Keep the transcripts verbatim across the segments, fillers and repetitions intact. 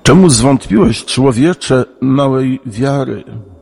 Czemu zwątpiłeś, człowiecze małej wiary?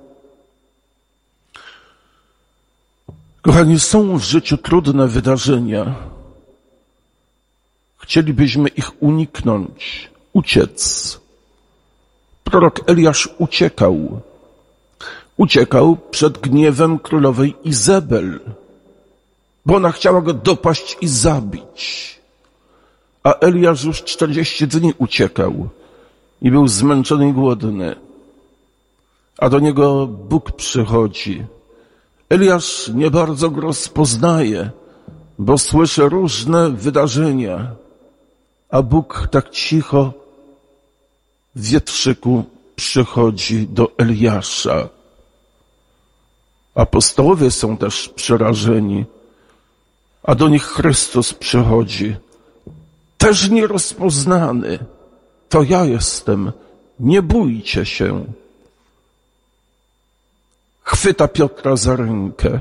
Kochani, są w życiu trudne wydarzenia. Chcielibyśmy ich uniknąć, uciec. Prorok Eliasz uciekał. Uciekał przed gniewem królowej Izabel, bo ona chciała go dopaść i zabić. A Eliasz już czterdzieści dni uciekał i był zmęczony i głodny. A do niego Bóg przychodzi. Eliasz nie bardzo go rozpoznaje, bo słyszy różne wydarzenia, a Bóg tak cicho w wietrzyku przychodzi do Eliasza. Apostołowie są też przerażeni, a do nich Chrystus przychodzi. Też nierozpoznany. To ja jestem. Nie bójcie się. Chwyta Piotra za rękę.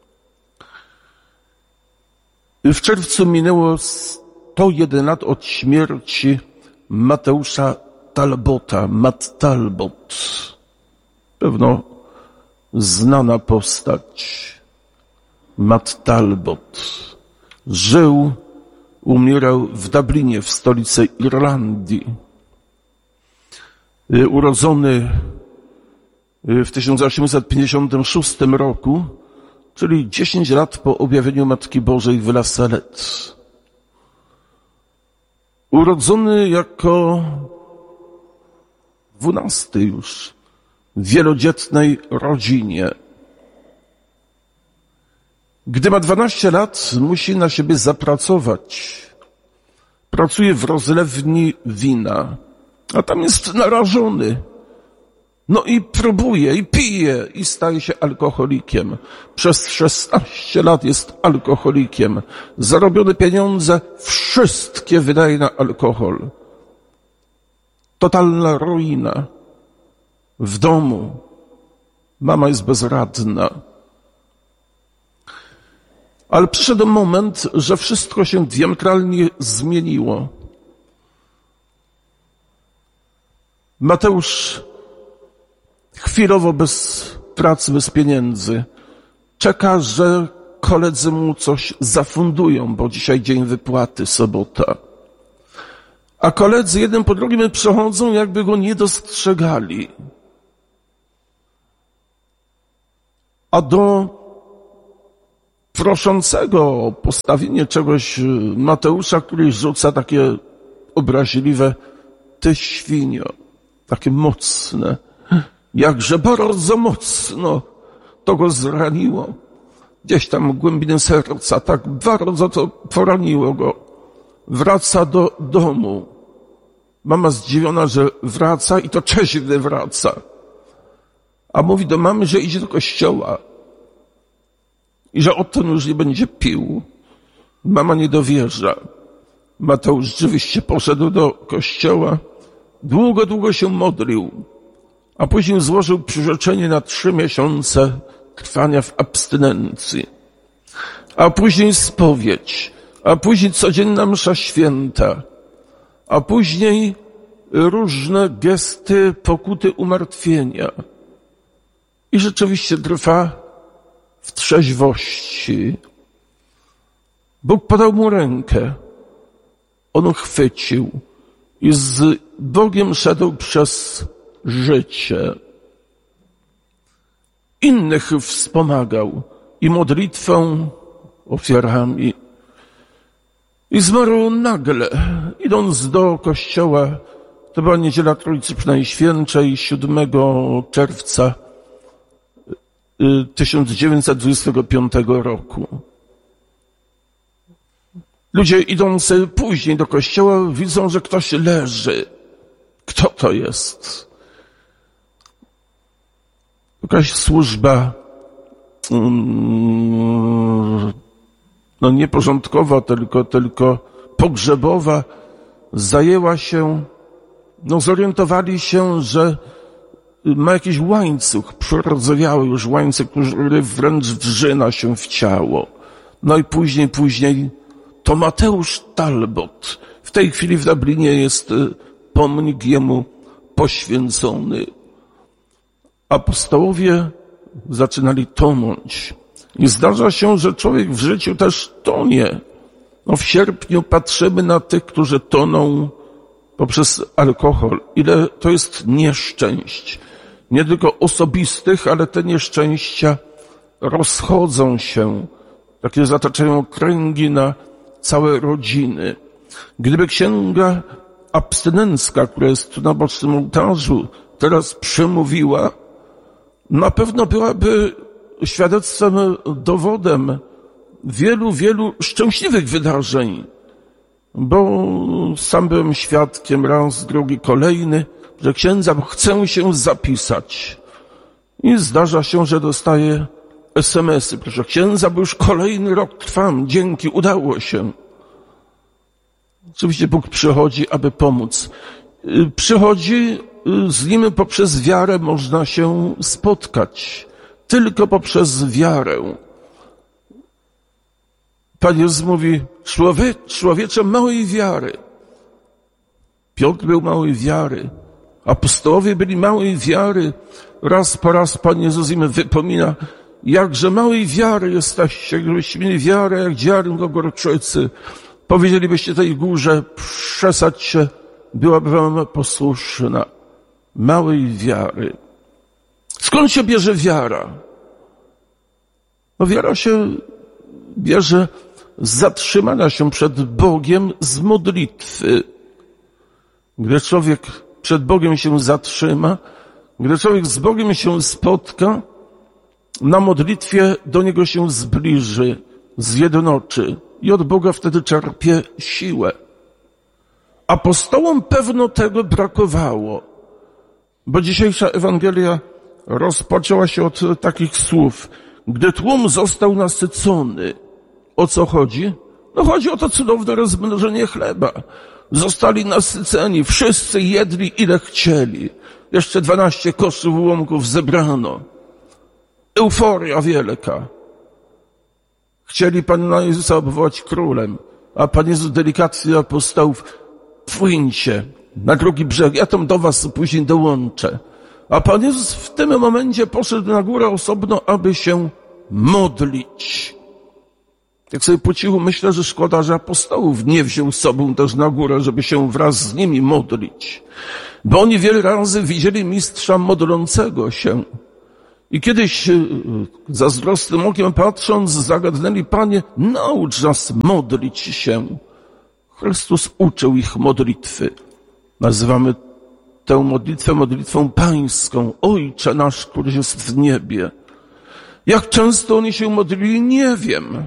W czerwcu minęło sto jeden lat od śmierci Mateusza Talbota, Matt Talbot. Pewno znana postać. Matt Talbot. Żył, umierał w Dublinie, w stolicy Irlandii. Urodzony w tysiąc osiemset pięćdziesiątym szóstym roku, czyli dziesięć lat po objawieniu Matki Bożej w La Salette. Urodzony jako dwunasty już w wielodzietnej rodzinie. Gdy ma dwanaście lat, musi na siebie zapracować. Pracuje w rozlewni wina, a tam jest narażony. No i próbuje, i pije, i staje się alkoholikiem. Przez szesnaście lat jest alkoholikiem. Zarobione pieniądze wszystkie wydaje na alkohol. Totalna ruina. W domu. Mama jest bezradna. Ale przyszedł moment, że wszystko się diametralnie zmieniło. Mateusz chwilowo bez pracy, bez pieniędzy. Czeka, że koledzy mu coś zafundują, bo dzisiaj dzień wypłaty, sobota. A koledzy jeden po drugim przechodzą, jakby go nie dostrzegali. A do proszącego o postawienie czegoś Mateusza, który rzuca takie obraźliwe ty świnio, takie mocne. Jakże bardzo mocno to go zraniło. Gdzieś tam w głębiny serca, tak bardzo to poraniło go. Wraca do domu. Mama zdziwiona, że wraca i to trzeźwy wraca. A mówi do mamy, że idzie do kościoła. I że odtąd już nie będzie pił. Mama nie dowierza. Mateusz rzeczywiście poszedł do kościoła. Długo, długo się modlił. A później złożył przyrzeczenie na trzy miesiące trwania w abstynencji. A później spowiedź. A później codzienna msza święta. A później różne gesty pokuty umartwienia. I rzeczywiście trwa w trzeźwości. Bóg podał mu rękę. On chwycił i z Bogiem szedł przez życie. Innych wspomagał i modlitwą, ofiarami. I zmarł nagle, idąc do kościoła. To była niedziela Trójcy Przenajświętszej, siódmego czerwca tysiąc dziewięćset dwudziestego piątego roku. Ludzie idący później do kościoła widzą, że ktoś leży. Kto to jest? Jakaś służba no nie porządkowa, tylko, tylko pogrzebowa zajęła się, no zorientowali się, że ma jakiś łańcuch, przyrozwiały już łańcuch, który wręcz wrzyna się w ciało. No i później, później to Mateusz Talbot. W tej chwili w Dublinie jest pomnik jemu poświęcony. Apostołowie zaczynali tonąć. I zdarza się, że człowiek w życiu też tonie. No w sierpniu patrzymy na tych, którzy toną poprzez alkohol. Ile to jest nieszczęść. Nie tylko osobistych, ale te nieszczęścia rozchodzą się. Takie zataczają kręgi na całe rodziny. Gdyby księga abstynencka, która jest tu na bocznym ołtarzu, teraz przemówiła, na pewno byłaby świadectwem, dowodem wielu, wielu szczęśliwych wydarzeń. Bo sam byłem świadkiem raz, drugi, kolejny, że księdza chce się zapisać. I zdarza się, że dostaję es em esy. Proszę księdza, bo już kolejny rok trwam. Dzięki, udało się. Oczywiście Bóg przychodzi, aby pomóc. Przychodzi, z Nim poprzez wiarę można się spotkać. Tylko poprzez wiarę. Pan Jezus mówi, człowiek, człowiecze małej wiary. Piotr był małej wiary. Apostołowie byli małej wiary. Raz po raz Pan Jezus im wypomina, jakże małej wiary jesteście, gdybyście mieli wiarę jak ziarnko gorczycy. Powiedzielibyście tej górze, przesadź się, byłaby wam posłuszna. Małej wiary. Skąd się bierze wiara? No wiara się bierze z zatrzymania się przed Bogiem z modlitwy. Gdy człowiek przed Bogiem się zatrzyma, gdy człowiek z Bogiem się spotka, na modlitwie do Niego się zbliży, zjednoczy i od Boga wtedy czerpie siłę. Apostołom pewno tego brakowało, bo dzisiejsza Ewangelia rozpoczęła się od takich słów. Gdy tłum został nasycony, o co chodzi? No chodzi o to cudowne rozmnożenie chleba. Zostali nasyceni, wszyscy jedli ile chcieli. Jeszcze dwanaście koszów ułomków zebrano. Euforia wielka. Chcieli Pana Jezusa obwołać królem, a Pan Jezus delikatnie apostołów, płyńcie na drugi brzeg, ja tam do was później dołączę. A Pan Jezus w tym momencie poszedł na górę osobno, aby się modlić. Jak sobie po cichu myślę, że szkoda, że apostołów nie wziął z sobą też na górę, żeby się wraz z nimi modlić. Bo oni wiele razy widzieli mistrza modlącego się. I kiedyś zazdrosnym okiem patrząc, zagadnęli, Panie, naucz nas modlić się. Chrystus uczył ich modlitwy. Nazywamy tę modlitwę modlitwą pańską. Ojcze nasz, który jest w niebie. Jak często oni się modlili, nie wiem.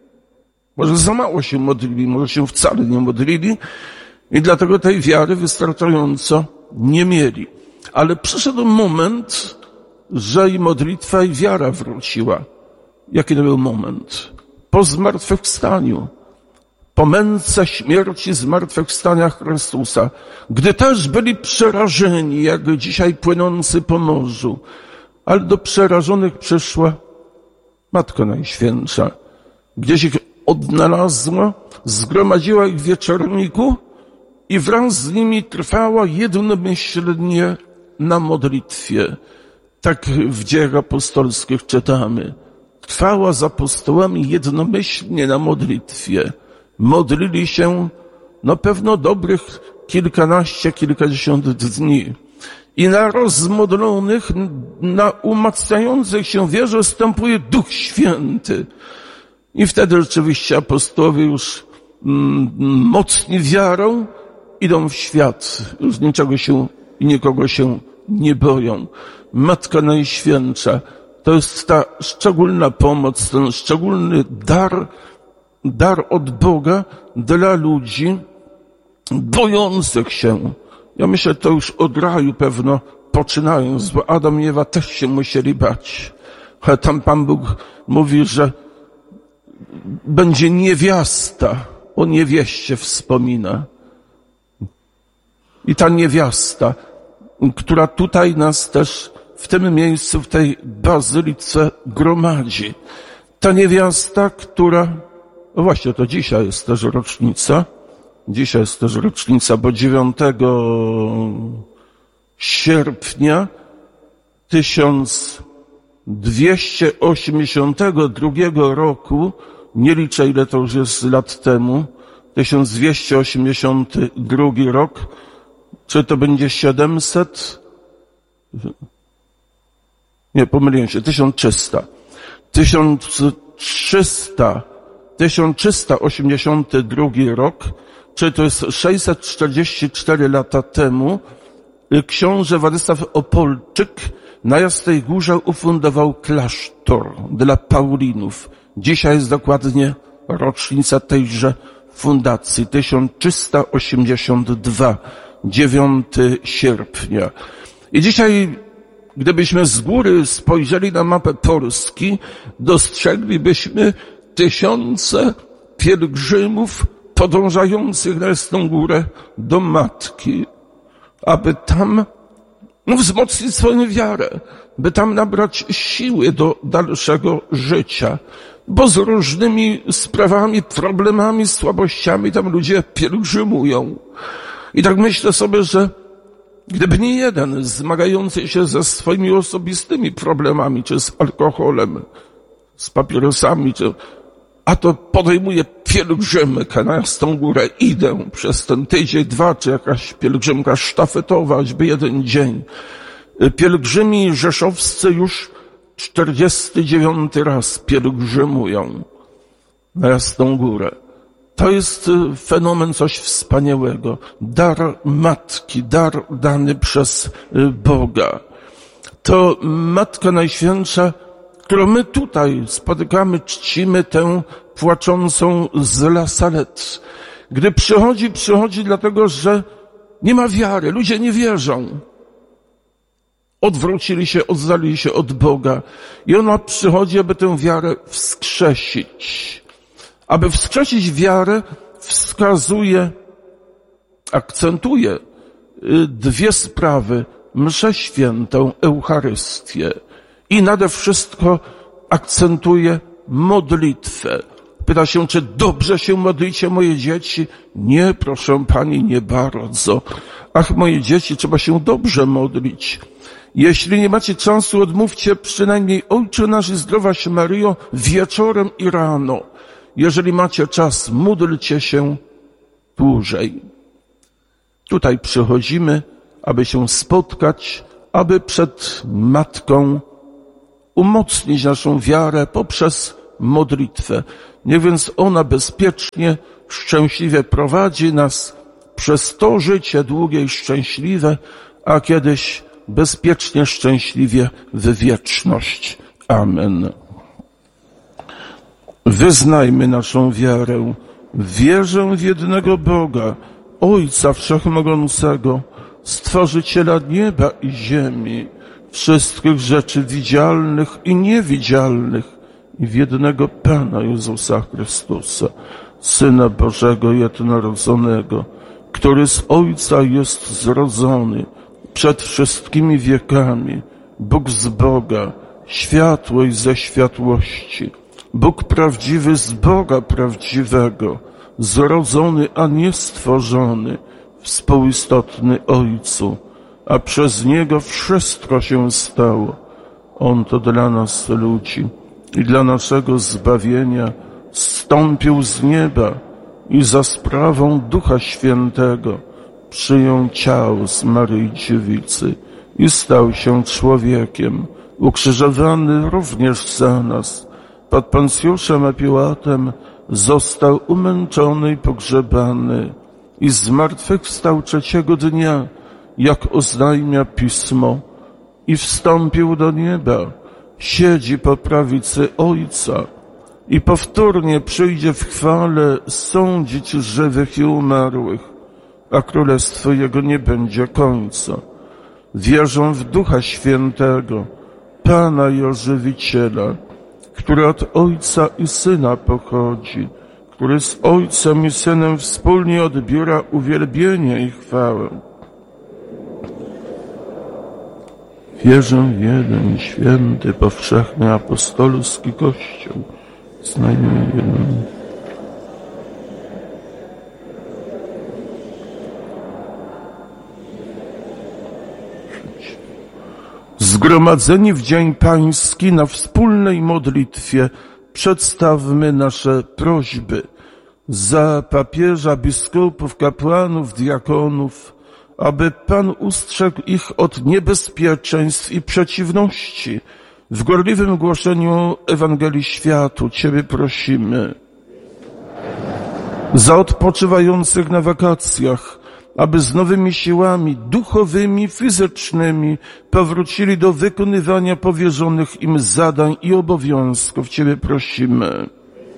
Może za mało się modlili, może się wcale nie modlili i dlatego tej wiary wystarczająco nie mieli. Ale przyszedł moment, że i modlitwa, i wiara wróciła. Jaki to był moment? Po zmartwychwstaniu. Po męce śmierci, zmartwychwstania Chrystusa. Gdy też byli przerażeni, jak dzisiaj płynący po morzu. Ale do przerażonych przyszła Matka Najświętsza. Gdzieś ich odnalazła, zgromadziła ich w wieczorniku i wraz z nimi trwała jednomyślnie na modlitwie. Tak w dziejach apostolskich czytamy. Trwała z apostołami jednomyślnie na modlitwie. Modlili się, no pewno dobrych kilkanaście, kilkadziesiąt dni. I na rozmodlonych, na umacniających się wierze wstępuje Duch Święty. I wtedy rzeczywiście apostołowie już mm, mocni wiarą idą w świat. Już niczego się i nikogo się nie boją. Matka Najświętsza to jest ta szczególna pomoc, ten szczególny dar, dar od Boga dla ludzi bojących się. Ja myślę, to już od raju pewno poczynając, bo Adam i Ewa też się musieli bać. Ale tam Pan Bóg mówi, że będzie niewiasta, o niewieście wspomina. I ta niewiasta, która tutaj nas też w tym miejscu, w tej bazylice gromadzi. Ta niewiasta, która, no właśnie, to dzisiaj jest też rocznica, dzisiaj jest też rocznica, bo dziewiątego sierpnia tysiąc dwieście osiemdziesiątego drugiego roku, nie liczę ile to już jest lat temu, tysiąc dwieście osiemdziesiąty drugi rok, czy to będzie siedemset? Nie, pomyliłem się, tysiąc trzysta. tysiąc trzysta, tysiąc trzysta osiemdziesiąty drugi rok, czy to jest sześćset czterdzieści cztery lata temu, książę Władysław Opolczyk na Jasnej Górze ufundował klasztor dla Paulinów. Dzisiaj jest dokładnie rocznica tejże fundacji, tysiąc trzysta osiemdziesiąty drugi, dziewiątego sierpnia. I dzisiaj, gdybyśmy z góry spojrzeli na mapę Polski, dostrzeglibyśmy tysiące pielgrzymów podążających na Jasną Górę do Matki, aby tam no, wzmocnić swoją wiarę, by tam nabrać siły do dalszego życia, bo z różnymi sprawami, problemami, słabościami tam ludzie pielgrzymują. I tak myślę sobie, że gdyby nie jeden zmagający się ze swoimi osobistymi problemami, czy z alkoholem, z papierosami, czy, a to podejmuje pielgrzymkę na Jasną Górę, idę przez ten tydzień, dwa, czy jakaś pielgrzymka sztafetowa, choćby jeden dzień. Pielgrzymi rzeszowscy już czterdziesty dziewiąty raz pielgrzymują na Jasną Górę. To jest fenomen, coś wspaniałego. Dar Matki, dar dany przez Boga. To Matka Najświętsza, którą my tutaj spotykamy, czcimy tę płaczącą z La Salette. Gdy przychodzi, przychodzi dlatego, że nie ma wiary, ludzie nie wierzą. Odwrócili się, oddalili się od Boga. I ona przychodzi, aby tę wiarę wskrzesić. Aby wskrzesić wiarę, wskazuje, akcentuje dwie sprawy. Mszę świętą, Eucharystię. I nade wszystko akcentuje modlitwę. Pyta się, czy dobrze się modlicie, moje dzieci? Nie, proszę pani, nie bardzo. Ach, moje dzieci, trzeba się dobrze modlić. Jeśli nie macie czasu, odmówcie przynajmniej Ojcze nasz i zdrowaś Maryjo wieczorem i rano. Jeżeli macie czas, módlcie się dłużej. Tutaj przychodzimy, aby się spotkać, aby przed Matką umocnić naszą wiarę poprzez modlitwę. Niech więc ona bezpiecznie, szczęśliwie prowadzi nas przez to życie długie i szczęśliwe, a kiedyś bezpiecznie, szczęśliwie w wieczność. Amen. Wyznajmy naszą wiarę. Wierzę w jednego Boga, Ojca Wszechmogącego, Stworzyciela nieba i ziemi, wszystkich rzeczy widzialnych i niewidzialnych, i w jednego Pana Jezusa Chrystusa, Syna Bożego jednorodzonego, który z Ojca jest zrodzony przed wszystkimi wiekami, Bóg z Boga, światłość ze światłości, Bóg prawdziwy z Boga prawdziwego, zrodzony, a nie stworzony, współistotny Ojcu, a przez Niego wszystko się stało. On to dla nas ludzi i dla naszego zbawienia zstąpił z nieba i za sprawą Ducha Świętego przyjął ciało z Maryi Dziewicy i stał się człowiekiem, ukrzyżowany również za nas. Pod Poncjuszem Piłatem został umęczony i pogrzebany i zmartwychwstał trzeciego dnia, jak oznajmia Pismo, i wstąpił do nieba, siedzi po prawicy Ojca i powtórnie przyjdzie w chwale sądzić żywych i umarłych, a królestwo Jego nie będzie końca. Wierzę w Ducha Świętego, Pana i Ożywiciela, który od Ojca i Syna pochodzi, który z Ojcem i Synem wspólnie odbiera uwielbienie i chwałę. Wierzę w jeden święty, powszechny, apostolski Kościół. Znajduję jeden. Zgromadzeni w Dzień Pański na wspólnej modlitwie przedstawmy nasze prośby za papieża, biskupów, kapłanów, diakonów, aby Pan ustrzegł ich od niebezpieczeństw i przeciwności. W gorliwym głoszeniu Ewangelii światu Ciebie prosimy. Za odpoczywających na wakacjach, aby z nowymi siłami duchowymi, fizycznymi powrócili do wykonywania powierzonych im zadań i obowiązków. Ciebie prosimy.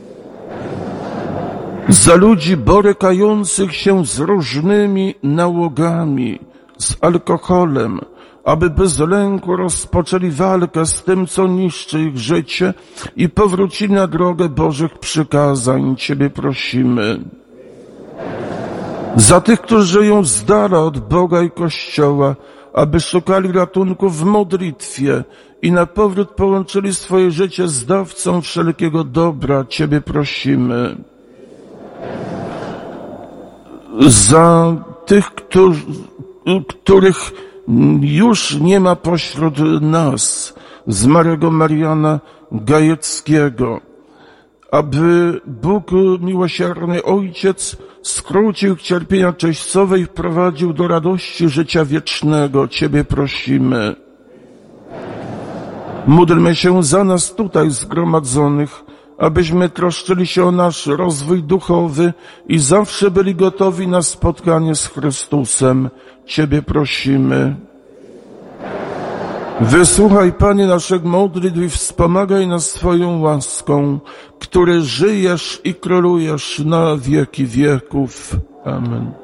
Za ludzi borykających się z różnymi nałogami, z alkoholem, aby bez lęku rozpoczęli walkę z tym, co niszczy ich życie i powrócili na drogę Bożych przykazań. Ciebie prosimy. Za tych, którzy żyją z dala od Boga i Kościoła, aby szukali ratunku w modlitwie i na powrót połączyli swoje życie z dawcą wszelkiego dobra. Ciebie prosimy. Za tych, którzy, których już nie ma pośród nas, zmarłego Mariana Gajeckiego, aby Bóg, miłosierny Ojciec, skrócił cierpienia czyścowe i wprowadził do radości życia wiecznego. Ciebie prosimy. Módlmy się za nas tutaj zgromadzonych, abyśmy troszczyli się o nasz rozwój duchowy i zawsze byli gotowi na spotkanie z Chrystusem. Ciebie prosimy. Wysłuchaj, Panie, naszych modlitw i wspomagaj nas swoją łaską, który żyjesz i królujesz na wieki wieków. Amen.